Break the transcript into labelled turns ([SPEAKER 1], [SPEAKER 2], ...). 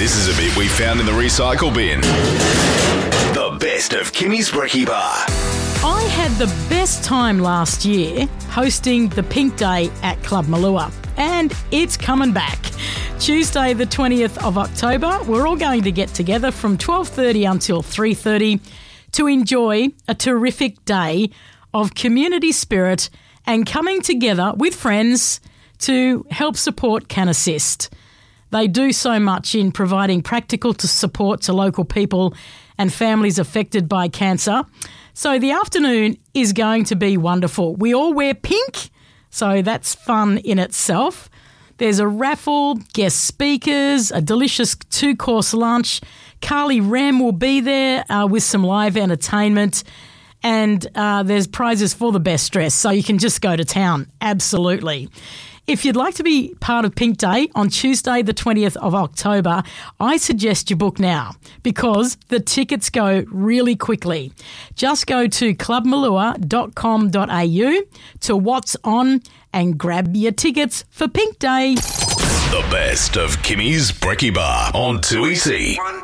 [SPEAKER 1] This is a bit we found in the recycle bin. The best of Kimmy's Brekkie Bar.
[SPEAKER 2] I had the best time last year hosting the Pink Day at Club Malua, and it's coming back. Tuesday the 20th of October, we're all going to get together from 12:30 until 3:30 to enjoy a terrific day of community spirit and coming together with friends to help support Can Assist. They do so much in providing practical support to local people and families affected by cancer. So the afternoon is going to be wonderful. We all wear pink, so that's fun in itself. There's a raffle, guest speakers, a delicious 2-course lunch. Carly Rem will be there with some live entertainment, and there's prizes for the best dress, so you can just go to town. Absolutely. If you'd like to be part of Pink Day on Tuesday the 20th of October, I suggest you book now because the tickets go really quickly. Just go to clubmalua.com.au to What's On and grab your tickets for Pink Day.
[SPEAKER 1] The best of Kimmy's Brekkie Bar on 2EC.